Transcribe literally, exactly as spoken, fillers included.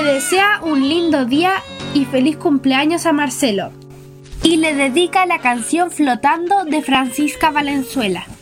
desea un lindo día y feliz cumpleaños a Marcelo. Y le dedica la canción Flotando de Francisca Valenzuela.